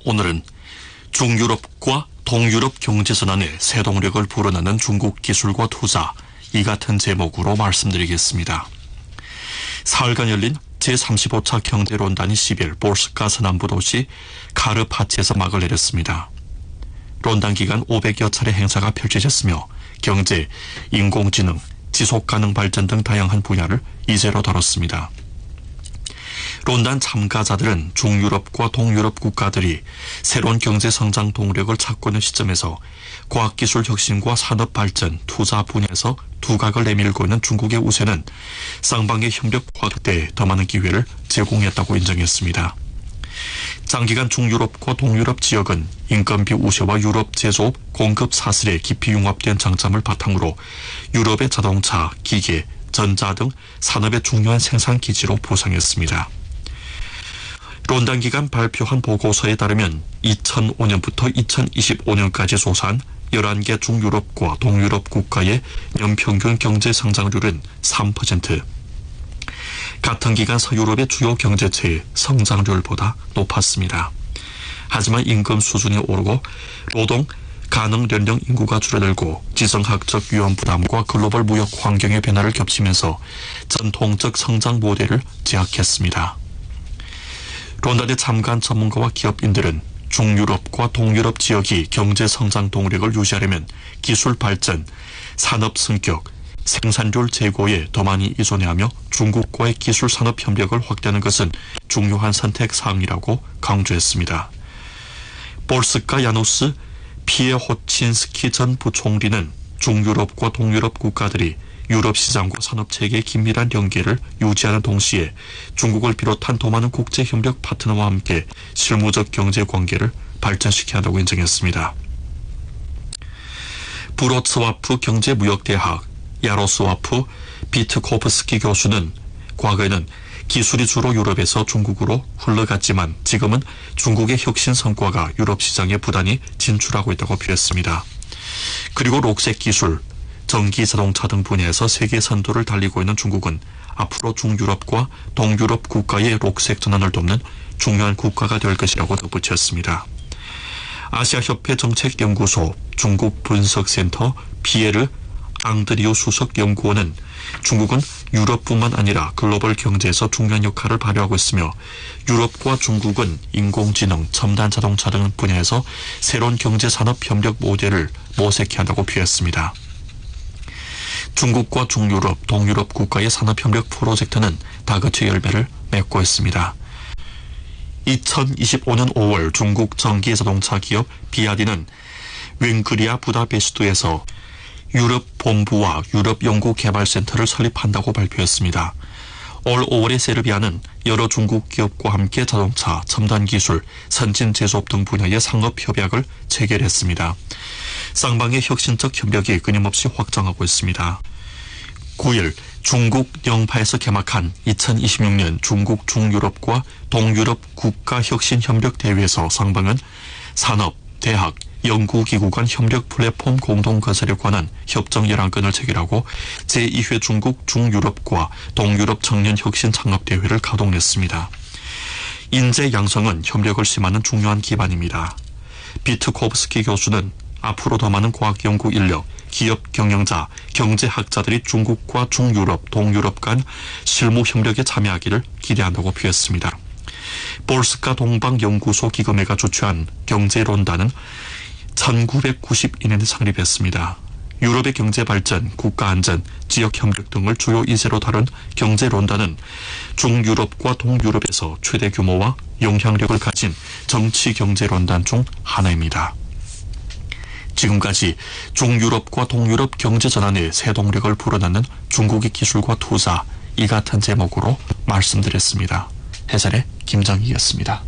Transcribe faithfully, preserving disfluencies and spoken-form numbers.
오늘은 중유럽과 동유럽 경제전환에 새동력을 불어넣는 중국 기술과 투자, 이 같은 제목으로 말씀드리겠습니다. 사흘간 열린 제삼십오 차 경제론단이 십일 볼스카 서남부 도시 카르파치에서 막을 내렸습니다. 론단 기간 오백여 차례 행사가 펼쳐졌으며 경제, 인공지능, 지속가능 발전 등 다양한 분야를 이제로 다뤘습니다. 론단 참가자들은 중유럽과 동유럽 국가들이 새로운 경제 성장 동력을 찾고 있는 시점에서 과학기술 혁신과 산업 발전, 투자 분야에서 두각을 내밀고 있는 중국의 우세는 쌍방의 협력 확대에 더 많은 기회를 제공했다고 인정했습니다. 장기간 중유럽과 동유럽 지역은 인건비 우세와 유럽 제조업 공급 사슬에 깊이 융합된 장점을 바탕으로 유럽의 자동차, 기계, 전자 등 산업의 중요한 생산 기지로 부상했습니다. 론단 기간 발표한 보고서에 따르면 이천오 년부터 이천이십오 년까지 조사한 열한 개 중유럽과 동유럽 국가의 연평균 경제 성장률은 삼 퍼센트, 같은 기간 서유럽의 주요 경제체의 성장률보다 높았습니다. 하지만 임금 수준이 오르고 노동 가능 연령 인구가 줄어들고 지정학적 위험 부담과 글로벌 무역 환경의 변화를 겹치면서 전통적 성장 모델을 제약했습니다. 론단에 참가한 전문가와 기업인들은 중유럽과 동유럽 지역이 경제 성장 동력을 유지하려면 기술 발전, 산업 승격, 생산률 제고에 더 많이 의존해야 하며 중국과의 기술 산업 협력을 확대하는 것은 중요한 선택 사항이라고 강조했습니다. 볼스카 야누스 피에호친스키 전 부총리는 중유럽과 동유럽 국가들이 유럽 시장과 산업체계의 긴밀한 연계를 유지하는 동시에 중국을 비롯한 더 많은 국제협력 파트너와 함께 실무적 경제관계를 발전시켜야 한다고 인정했습니다. 브로츠와프 경제무역대학 야로스와프 비트코프스키 교수는 과거에는 기술이 주로 유럽에서 중국으로 흘러갔지만 지금은 중국의 혁신 성과가 유럽 시장에 부단히 진출하고 있다고 표했습니다. 그리고 녹색 기술, 전기 자동차 등 분야에서 세계 선두를 달리고 있는 중국은 앞으로 중유럽과 동유럽 국가의 녹색 전환을 돕는 중요한 국가가 될 것이라고 덧붙였습니다. 아시아협회 정책연구소 중국 분석센터 피에르 앙드리우 수석 연구원은 중국은 유럽뿐만 아니라 글로벌 경제에서 중요한 역할을 발휘하고 있으며 유럽과 중국은 인공지능, 첨단 자동차 등 분야에서 새로운 경제산업 협력 모델을 모색해야 한다고 표했습니다. 중국과 중유럽, 동유럽 국가의 산업협력 프로젝트는 다그치 열매를 맺고 있습니다. 이천이십오 년 오월 중국 전기자동차 기업 비아디는 웬그리아 부다페스트에서 유럽 본부와 유럽 연구개발센터를 설립한다고 발표했습니다. 올 오월에 세르비아는 여러 중국 기업과 함께 자동차, 첨단 기술, 선진 제조업 등 분야의 상업협약을 체결했습니다. 쌍방의 혁신적 협력이 끊임없이 확장하고 있습니다. 구일 중국 영파에서 개막한 이천이십육 년 중국 중유럽과 동유럽 국가혁신협력대회에서 쌍방은 산업, 대학, 연구기구 간 협력 플랫폼 공동 건설에 관한 협정 열한 건을 체결하고 제이 회 중국 중유럽과 동유럽 청년 혁신 창업대회를 가동했습니다. 인재 양성은 협력을 심화하는 중요한 기반입니다. 비트코프스키 교수는 앞으로 더 많은 과학 연구 인력, 기업 경영자, 경제학자들이 중국과 중유럽, 동유럽 간 실무 협력에 참여하기를 기대한다고 표했습니다. 볼스카 동방연구소 기금회가 주최한 경제론단은 천구백구십이 년에 창립했습니다. 유럽의 경제발전, 국가안전, 지역협력 등을 주요 이제로 다룬 경제론단은 중유럽과 동유럽에서 최대 규모와 영향력을 가진 정치경제론단 중 하나입니다. 지금까지 중유럽과 동유럽 경제전환에 새동력을 불어넣는 중국의 기술과 투자, 이 같은 제목으로 말씀드렸습니다. 해설의 김정희였습니다.